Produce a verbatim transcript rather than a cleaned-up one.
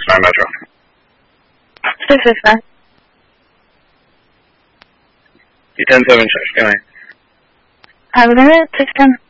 nine Metro. six six nine. E ten seven, check. Good night. Have a good night. six ten.